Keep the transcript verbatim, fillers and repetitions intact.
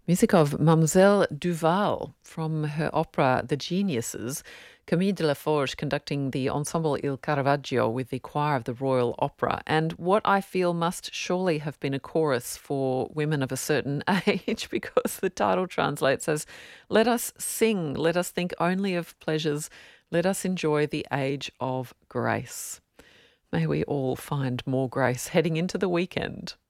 Music of Mademoiselle Duval from her opera The Geniuses. Camille de la Forge conducting the Ensemble Il Caravaggio with the choir of the Royal Opera, and what I feel must surely have been a chorus for women of a certain age, because the title translates as "Let us sing, let us think only of pleasures, let us enjoy the age of grace." May we all find more grace heading into the weekend.